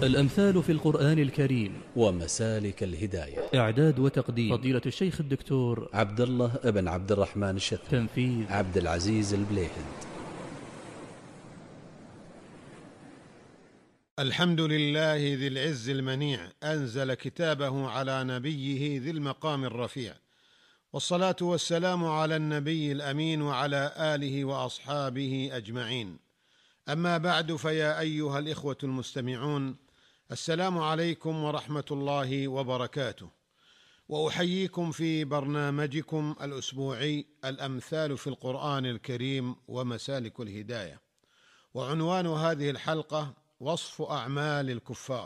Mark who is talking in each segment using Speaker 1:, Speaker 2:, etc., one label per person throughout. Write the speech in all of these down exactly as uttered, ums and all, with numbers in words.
Speaker 1: الأمثال في القرآن الكريم
Speaker 2: ومسالك الهداية.
Speaker 1: إعداد وتقديم فضيلة الشيخ الدكتور
Speaker 2: عبد الله بن عبد الرحمن الشثري.
Speaker 1: تنفيذ
Speaker 2: عبد العزيز البليهند.
Speaker 3: الحمد لله ذي العز المنيع، أنزل كتابه على نبيه ذي المقام الرفيع، والصلاة والسلام على النبي الأمين وعلى آله وأصحابه أجمعين. أما بعد، فيا أيها الإخوة المستمعون، السلام عليكم ورحمة الله وبركاته، وأحييكم في برنامجكم الأسبوعي الأمثال في القرآن الكريم ومسالك الهداية. وعنوان هذه الحلقة وصف أعمال الكفار.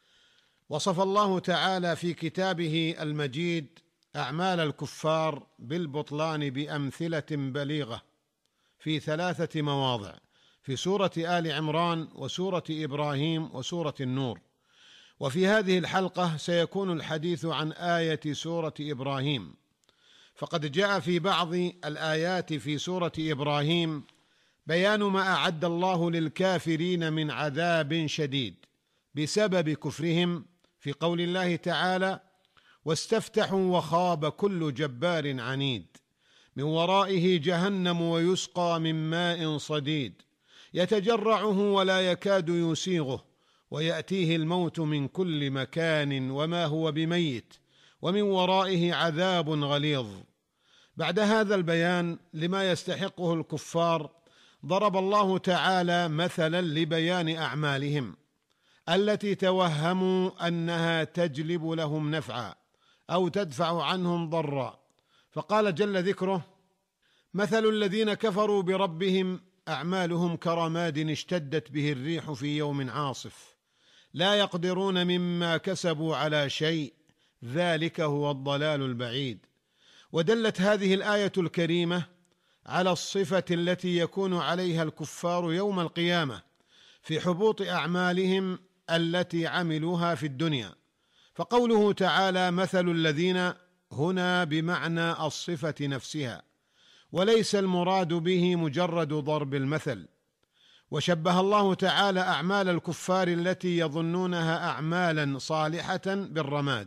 Speaker 3: وصف الله تعالى في كتابه المجيد أعمال الكفار بالبطلان بأمثلة بليغة في ثلاثة مواضع، في سورة آل عمران وسورة إبراهيم وسورة النور. وفي هذه الحلقة سيكون الحديث عن آية سورة إبراهيم، فقد جاء في بعض الآيات في سورة إبراهيم بيان ما أعد الله للكافرين من عذاب شديد بسبب كفرهم، في قول الله تعالى: واستفتحوا وخاب كل جبار عنيد من ورائه جهنم ويسقى من ماء صديد يتجرعه ولا يكاد يسيغه ويأتيه الموت من كل مكان وما هو بميت ومن ورائه عذاب غليظ. بعد هذا البيان لما يستحقه الكفار، ضرب الله تعالى مثلا لبيان أعمالهم التي توهموا أنها تجلب لهم نفعا أو تدفع عنهم ضرا، فقال جل ذكره: مثل الذين كفروا بربهم أعمالهم كرماد اشتدت به الريح في يوم عاصف لا يقدرون مما كسبوا على شيء ذلك هو الضلال البعيد. ودلت هذه الآية الكريمة على الصفة التي يكون عليها الكفار يوم القيامة في حبوط أعمالهم التي عملوها في الدنيا. فقوله تعالى مثل الذين هنا بمعنى الصفة نفسها، وليس المراد به مجرد ضرب المثل. وشبه الله تعالى أعمال الكفار التي يظنونها أعمالا صالحة بالرماد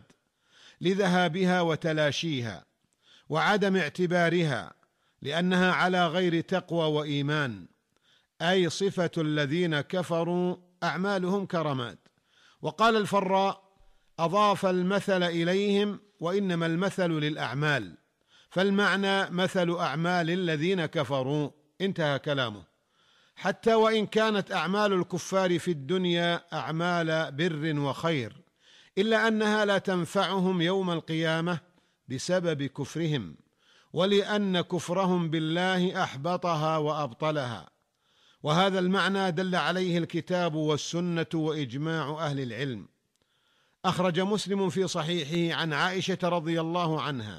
Speaker 3: لذهابها وتلاشيها وعدم اعتبارها لأنها على غير تقوى وإيمان، أي صفة الذين كفروا أعمالهم كرماد. وقال الفراء: أضاف المثل إليهم وإنما المثل للأعمال، فالمعنى مثل أعمال الذين كفروا، انتهى كلامه. حتى وإن كانت أعمال الكفار في الدنيا أعمال بر وخير، إلا أنها لا تنفعهم يوم القيامة بسبب كفرهم، ولأن كفرهم بالله أحبطها وأبطلها. وهذا المعنى دل عليه الكتاب والسنة وإجماع أهل العلم. أخرج مسلم في صحيحه عن عائشة رضي الله عنها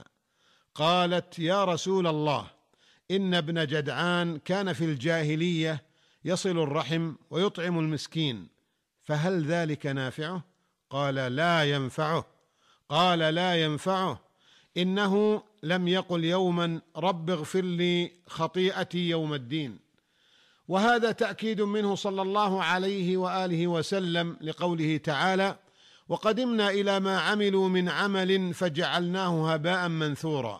Speaker 3: قالت: يا رسول الله، إن ابن جدعان كان في الجاهلية يصل الرحم ويطعم المسكين، فهل ذلك نافعه؟ قال: لا ينفعه. قال: لا ينفعه، إنه لم يقل يوما رب اغفر لي خطيئتي يوم الدين. وهذا تأكيد منه صلى الله عليه وآله وسلم لقوله تعالى: وقدمنا إلى ما عملوا من عمل فجعلناه هباء منثورا.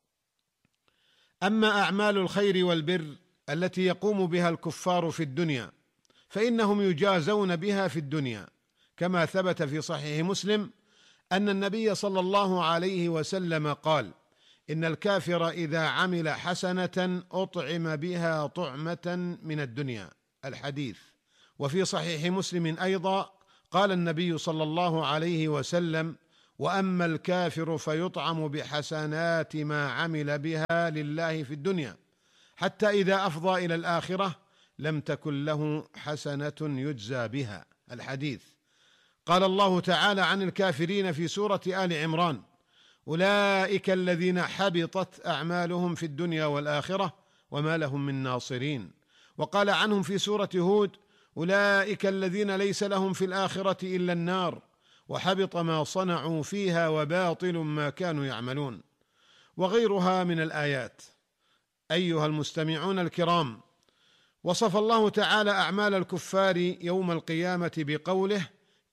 Speaker 3: أما أعمال الخير والبر التي يقوم بها الكفار في الدنيا فإنهم يجازون بها في الدنيا، كما ثبت في صحيح مسلم أن النبي صلى الله عليه وسلم قال: إن الكافر إذا عمل حسنة أطعم بها طعمة من الدنيا، الحديث. وفي صحيح مسلم أيضا قال النبي صلى الله عليه وسلم: وأما الكافر فيطعم بحسنات ما عمل بها لله في الدنيا، حتى إذا أفضى إلى الآخرة لم تكن له حسنة يجزى بها، الحديث. قال الله تعالى عن الكافرين في سورة آل عمران: أولئك الذين حبطت أعمالهم في الدنيا والآخرة وما لهم من ناصرين. وقال عنهم في سورة هود: أولئك الذين ليس لهم في الآخرة إلا النار وحبط ما صنعوا فيها وباطل ما كانوا يعملون، وغيرها من الآيات. أيها المستمعون الكرام، وصف الله تعالى أعمال الكفار يوم القيامة بقوله: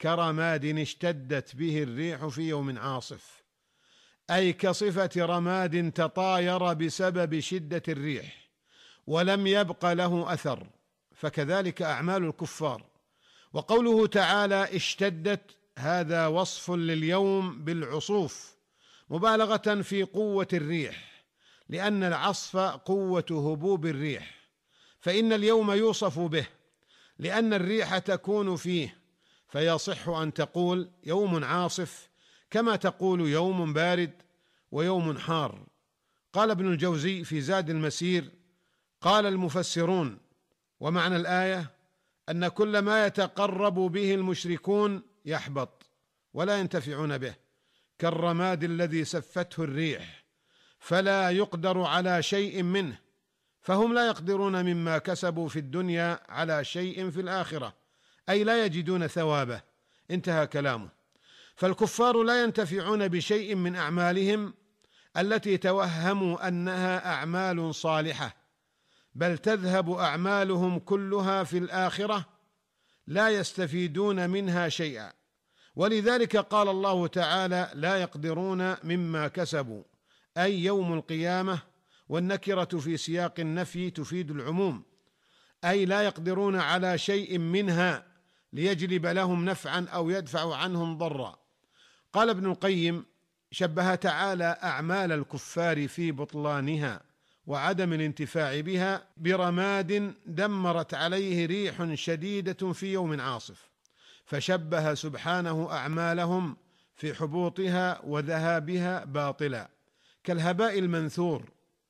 Speaker 3: كرماد اشتدت به الريح في يوم عاصف، أي كصفة رماد تطاير بسبب شدة الريح ولم يبق له أثر، فكذلك أعمال الكفار. وقوله تعالى اشتدت، هذا وصف لليوم بالعصوف مبالغة في قوة الريح، لأن العصف قوة هبوب الريح، فإن اليوم يوصف به لأن الريح تكون فيه، فيصح أن تقول يوم عاصف كما تقول يوم بارد ويوم حار. قال ابن الجوزي في زاد المسير: قال المفسرون: ومعنى الآية أن كل ما يتقرب به المشركون يحبط ولا ينتفعون به، كالرماد الذي سفته الريح، فلا يقدر على شيء منه، فهم لا يقدرون مما كسبوا في الدنيا على شيء في الآخرة، أي لا يجدون ثوابه. انتهى كلامه. فالكفار لا ينتفعون بشيء من أعمالهم التي توهموا أنها أعمال صالحة، بل تذهب أعمالهم كلها في الآخرة، لا يستفيدون منها شيئا. ولذلك قال الله تعالى: لا يقدرون مما كسبوا، أي يوم القيامة، والنكرة في سياق النفي تفيد العموم، أي لا يقدرون على شيء منها ليجلب لهم نفعا أو يدفع عنهم ضرا. قال ابن القيم: شبه تعالى أعمال الكفار في بطلانها وعدم الانتفاع بها برماد دمرت عليه ريح شديدة في يوم عاصف، فشبه سبحانه أعمالهم في حبوطها وذهابها باطلا كالهباء المنثور،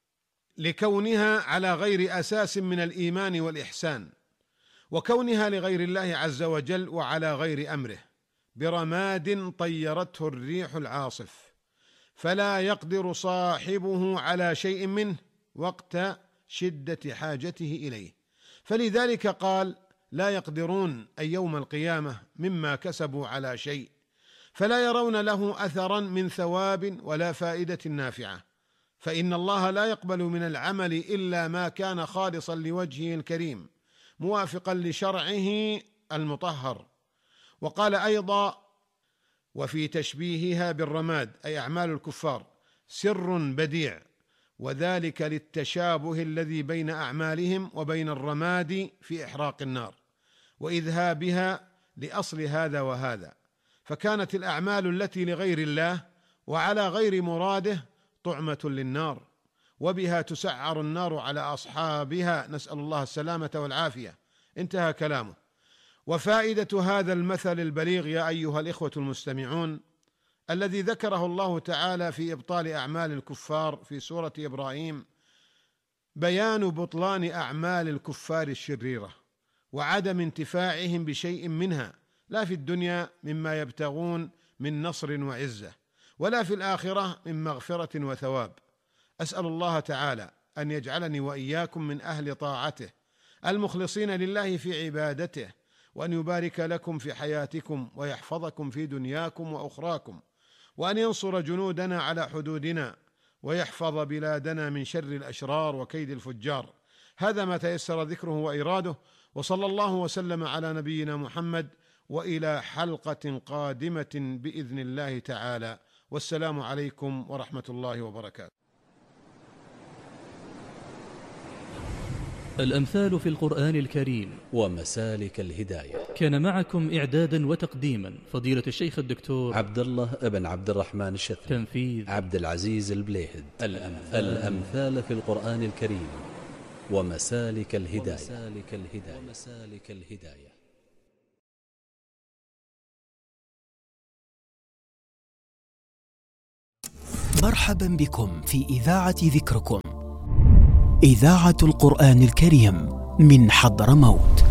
Speaker 3: لكونها على غير أساس من الإيمان والإحسان، وكونها لغير الله عز وجل وعلى غير أمره، برماد طيرته الريح العاصف، فلا يقدر صاحبه على شيء منه وقت شدة حاجته إليه. فلذلك قال: لا يقدرون أي يوم القيامة مما كسبوا على شيء، فلا يرون له أثرا من ثواب ولا فائدة نافعة، فإن الله لا يقبل من العمل إلا ما كان خالصا لوجهه الكريم موافقا لشرعه المطهر. وقال أيضا: وفي تشبيهها بالرماد أي أعمال الكفار سر بديع، وذلك للتشابه الذي بين أعمالهم وبين الرماد في إحراق النار وإذهابها لأصل هذا وهذا، فكانت الأعمال التي لغير الله وعلى غير مراده طعمة للنار، وبها تسعر النار على أصحابها، نسأل الله السلامة والعافية. انتهى كلامه. وفائدة هذا المثل البليغ يا أيها الإخوة المستمعون الذي ذكره الله تعالى في إبطال أعمال الكفار في سورة إبراهيم، بيان بطلان أعمال الكفار الشريرة وعدم انتفاعهم بشيء منها، لا في الدنيا مما يبتغون من نصر وعزة، ولا في الآخرة من مغفرة وثواب. أسأل الله تعالى أن يجعلني وإياكم من أهل طاعته المخلصين لله في عبادته، وأن يبارك لكم في حياتكم ويحفظكم في دنياكم وأخراكم، وأن ينصر جنودنا على حدودنا، ويحفظ بلادنا من شر الأشرار وكيد الفجار. هذا ما تيسر ذكره وإراده، وصلى الله وسلم على نبينا محمد، وإلى حلقة قادمة بإذن الله تعالى، والسلام عليكم ورحمة الله وبركاته.
Speaker 1: الأمثال في القرآن الكريم
Speaker 2: ومسالك الهداية.
Speaker 1: كان معكم إعدادا وتقديما فضيلة الشيخ الدكتور
Speaker 2: عبد الله ابن عبد الرحمن الشثري.
Speaker 1: تنفيذ
Speaker 2: عبد العزيز البليهد. الأمثال, الأمثال في القرآن الكريم ومسالك الهداية. ومسالك الهداية. ومسالك الهداية.
Speaker 4: مرحبا بكم في إذاعة ذكركم، إذاعة القرآن الكريم من حضرموت.